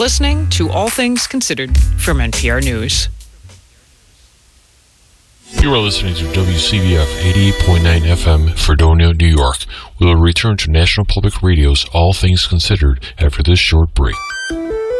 listening to All Things Considered from NPR News. You are listening to WCBF 88.9 FM, Fredonia, New York. We will return to National Public Radio's All Things Considered after this short break.